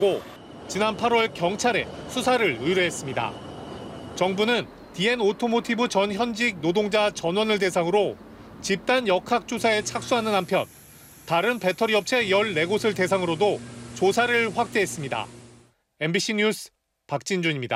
지난 8월 경찰에 수사를 의뢰했습니다. 정부는 DN 오토모티브 전 현직 노동자 전원을 대상으로 집단 역학조사에 착수하는 한편 다른 배터리 업체 14곳을 대상으로도 조사를 확대했습니다. MBC 뉴스 박진준입니다.